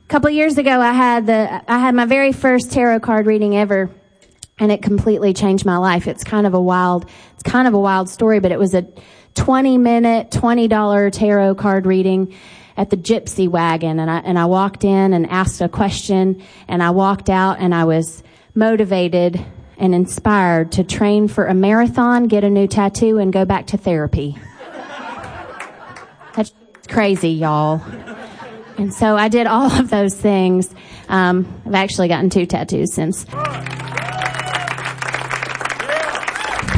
couple years ago, I had my very first tarot card reading ever, and it completely changed my life. It's kind of a wild story, but it was a 20-minute, $20 tarot card reading at the Gypsy Wagon, and I walked in and asked a question, and I walked out, and I was motivated and inspired to train for a marathon, get a new tattoo, and go back to therapy. That's crazy, y'all. And so I did all of those things. I've actually gotten 2 tattoos since.